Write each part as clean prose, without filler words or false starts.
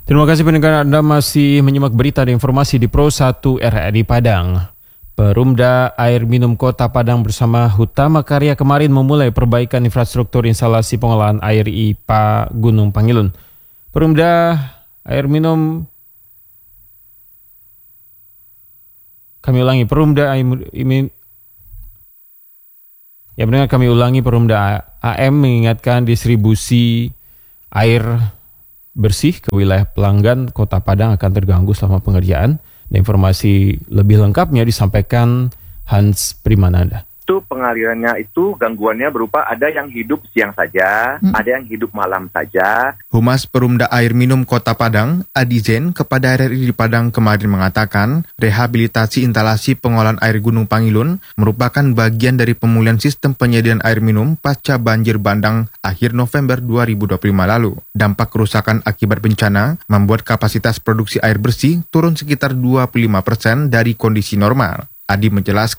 Terima kasih pendengar, Anda masih menyimak berita dan informasi di Pro 1 RRI Padang. Perumda Air Minum Kota Padang bersama Hutama Karya kemarin memulai perbaikan infrastruktur instalasi pengolahan air IPA Gunung Pangilun. Perumda Air Minum Perumda AM mengingatkan distribusi air bersih ke wilayah pelanggan Kota Padang akan terganggu selama pengerjaan. Dan informasi lebih lengkapnya disampaikan Hans Primananda. Itu pengalirannya itu gangguannya berupa ada yang hidup siang saja, ada yang hidup malam saja. Humas Perumda Air Minum Kota Padang, Adi Zen, kepada RRI di Padang kemarin mengatakan, rehabilitasi instalasi pengolahan air Gunung Pangilun merupakan bagian dari pemulihan sistem penyediaan air minum pasca banjir bandang akhir November 2025 lalu. Dampak kerusakan akibat bencana membuat kapasitas produksi air bersih turun sekitar 25% dari kondisi normal. Adi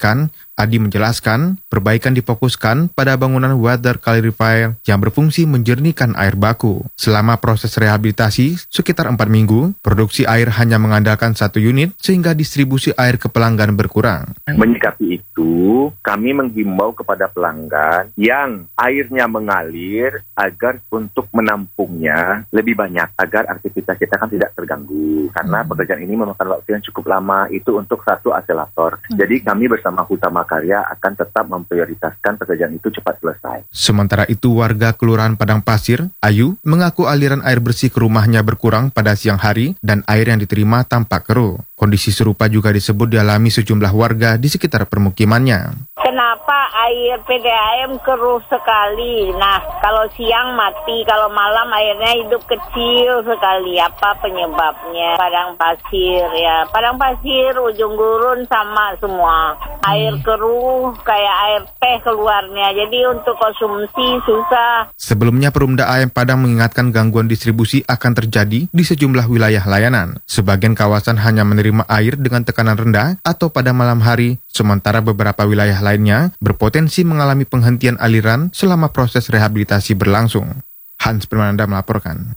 menjelaskan, perbaikan difokuskan pada bangunan water clarifier yang berfungsi menjernihkan air baku. Selama proses rehabilitasi, sekitar 4 minggu, produksi air hanya mengandalkan 1 unit sehingga distribusi air ke pelanggan berkurang. Menyikapi itu, kami menghimbau kepada pelanggan yang airnya mengalir agar untuk menampungnya lebih banyak, agar aktivitas kita kan tidak terganggu. Karena pekerjaan ini memakan waktu yang cukup lama, itu untuk 1 akselerator. Jadi kami bersama Hutama Karya akan tetap memprioritaskan pekerjaan itu cepat selesai. Sementara itu warga Kelurahan Padang Pasir, Ayu, mengaku aliran air bersih ke rumahnya berkurang pada siang hari dan air yang diterima tampak keruh. Kondisi serupa juga disebut dialami sejumlah warga di sekitar permukimannya. Kenapa air PDAM keruh sekali? Nah, kalau siang mati, kalau malam airnya hidup kecil sekali. Apa penyebabnya? Padang pasir ya. Padang pasir, ujung gurun sama semua. Air keruh kayak air teh keluarnya. Jadi untuk konsumsi susah. Sebelumnya Perumda AM Padang mengingatkan gangguan distribusi akan terjadi di sejumlah wilayah layanan. Sebagian kawasan hanya menerima air dengan tekanan rendah atau pada malam hari, sementara beberapa wilayah lainnya berpotensi mengalami penghentian aliran selama proses rehabilitasi berlangsung. Hans Primananda melaporkan.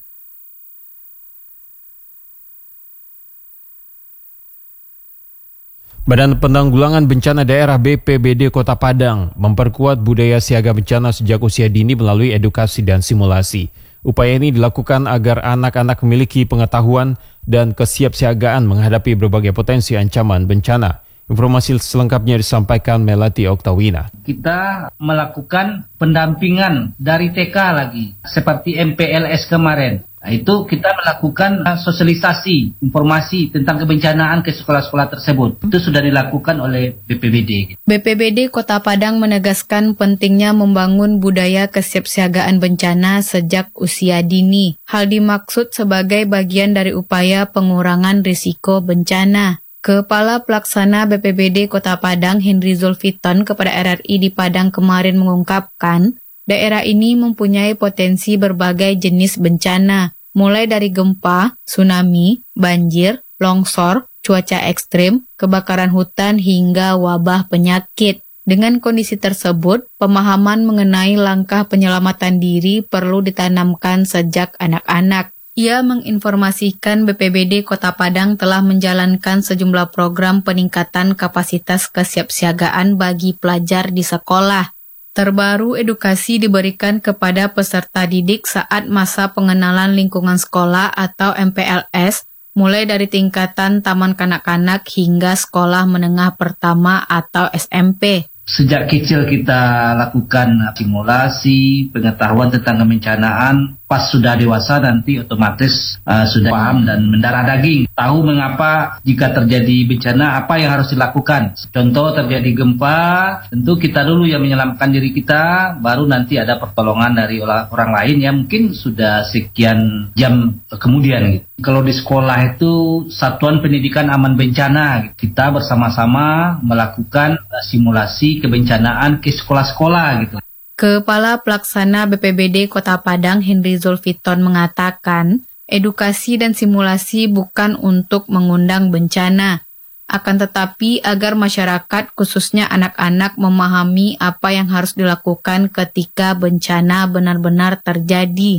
Badan Penanggulangan Bencana Daerah BPBD Kota Padang memperkuat budaya siaga bencana sejak usia dini melalui edukasi dan simulasi. Upaya ini dilakukan agar anak-anak memiliki pengetahuan dan kesiapsiagaan menghadapi berbagai potensi ancaman bencana. Informasi selengkapnya disampaikan Melati Oktawina. Kita melakukan pendampingan dari TK lagi, seperti MPLS kemarin. Nah, itu kita melakukan sosialisasi informasi tentang kebencanaan ke sekolah-sekolah tersebut. Itu sudah dilakukan oleh BPBD. BPBD Kota Padang menegaskan pentingnya membangun budaya kesiapsiagaan bencana sejak usia dini. Hal dimaksud sebagai bagian dari upaya pengurangan risiko bencana. Kepala Pelaksana BPBD Kota Padang Henry Zulfiton kepada RRI di Padang kemarin mengungkapkan, daerah ini mempunyai potensi berbagai jenis bencana, mulai dari gempa, tsunami, banjir, longsor, cuaca ekstrim, kebakaran hutan hingga wabah penyakit. Dengan kondisi tersebut, pemahaman mengenai langkah penyelamatan diri perlu ditanamkan sejak anak-anak. Ia menginformasikan BPBD Kota Padang telah menjalankan sejumlah program peningkatan kapasitas kesiapsiagaan bagi pelajar di sekolah. Terbaru edukasi diberikan kepada peserta didik saat masa pengenalan lingkungan sekolah atau MPLS, mulai dari tingkatan taman kanak-kanak hingga sekolah menengah pertama atau SMP. Sejak kecil kita lakukan simulasi, pengetahuan tentang kebencanaan. Pas sudah dewasa nanti otomatis sudah paham dan mendarah daging. Tahu mengapa jika terjadi bencana apa yang harus dilakukan. Contoh terjadi gempa, tentu kita dulu yang menyelamatkan diri kita, baru nanti ada pertolongan dari orang lain yang mungkin sudah sekian jam kemudian. Gitu. Kalau di sekolah itu Satuan Pendidikan Aman Bencana, kita bersama-sama melakukan simulasi kebencanaan ke sekolah-sekolah gitu. Kepala Pelaksana BPBD Kota Padang Henry Zulfiton mengatakan, edukasi dan simulasi bukan untuk mengundang bencana, akan tetapi agar masyarakat khususnya anak-anak memahami apa yang harus dilakukan ketika bencana benar-benar terjadi.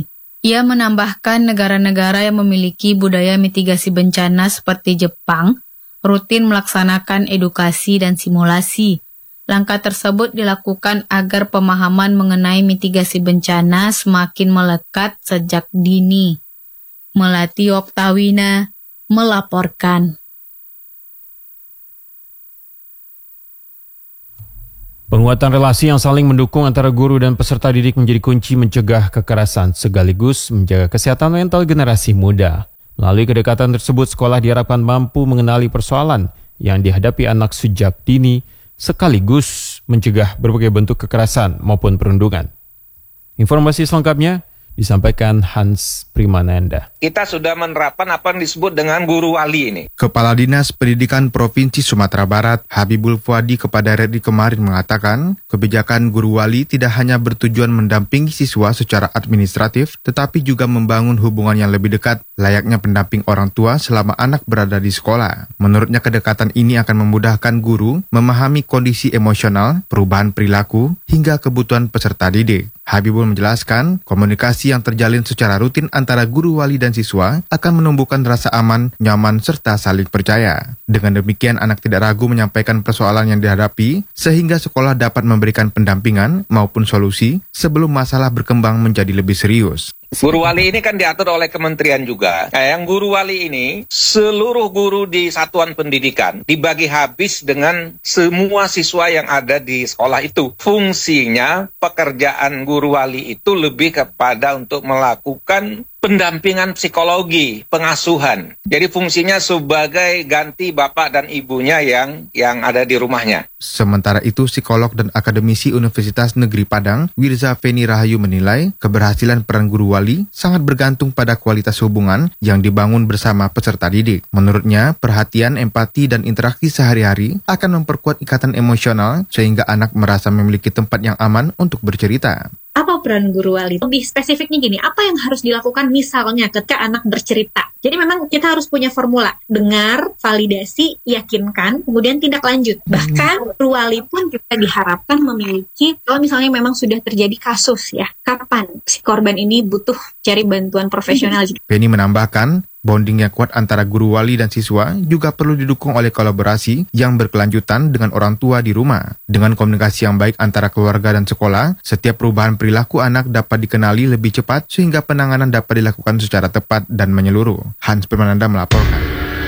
Ia menambahkan negara-negara yang memiliki budaya mitigasi bencana seperti Jepang rutin melaksanakan edukasi dan simulasi. Langkah tersebut dilakukan agar pemahaman mengenai mitigasi bencana semakin melekat sejak dini. Melati Oktawina melaporkan. Penguatan relasi yang saling mendukung antara guru dan peserta didik menjadi kunci mencegah kekerasan sekaligus menjaga kesehatan mental generasi muda. Melalui kedekatan tersebut, sekolah diharapkan mampu mengenali persoalan yang dihadapi anak sejak dini sekaligus mencegah berbagai bentuk kekerasan maupun perundungan. Informasi selengkapnya disampaikan Hans Primananda. Kita sudah menerapkan apa yang disebut dengan guru wali ini. Kepala Dinas Pendidikan Provinsi Sumatera Barat, Habibul Fuadi kepada RRI kemarin mengatakan, kebijakan guru wali tidak hanya bertujuan mendampingi siswa secara administratif, tetapi juga membangun hubungan yang lebih dekat, layaknya pendamping orang tua selama anak berada di sekolah. Menurutnya kedekatan ini akan memudahkan guru memahami kondisi emosional, perubahan perilaku, hingga kebutuhan peserta didik. Habibul menjelaskan, komunikasi yang terjalin secara rutin antara guru wali dan siswa akan menumbuhkan rasa aman, nyaman, serta saling percaya. Dengan demikian, anak tidak ragu menyampaikan persoalan yang dihadapi, sehingga sekolah dapat memberikan pendampingan maupun solusi sebelum masalah berkembang menjadi lebih serius. Guru wali ini kan diatur oleh kementerian juga. Yang guru wali ini, seluruh guru di satuan pendidikan dibagi habis dengan semua siswa yang ada di sekolah itu. Fungsinya pekerjaan guru wali itu lebih kepada untuk melakukan pendampingan psikologi, pengasuhan. Jadi fungsinya sebagai ganti bapak dan ibunya yang ada di rumahnya. Sementara itu, psikolog dan akademisi Universitas Negeri Padang, Wirza Feni Rahayu menilai keberhasilan peran guru wali sangat bergantung pada kualitas hubungan yang dibangun bersama peserta didik. Menurutnya, perhatian, empati, dan interaksi sehari-hari akan memperkuat ikatan emosional sehingga anak merasa memiliki tempat yang aman untuk bercerita. Apa peran guru wali? Lebih spesifiknya gini, apa yang harus dilakukan misalnya ketika anak bercerita? Jadi memang kita harus punya formula. Dengar, validasi, yakinkan, kemudian tindak lanjut. Bahkan guru wali pun juga diharapkan memiliki, kalau misalnya memang sudah terjadi kasus ya, kapan si korban ini butuh cari bantuan profesional. Penny menambahkan, bonding yang kuat antara guru wali dan siswa juga perlu didukung oleh kolaborasi yang berkelanjutan dengan orang tua di rumah. Dengan komunikasi yang baik antara keluarga dan sekolah, setiap perubahan perilaku anak dapat dikenali lebih cepat sehingga penanganan dapat dilakukan secara tepat dan menyeluruh. Hans Primananda melaporkan.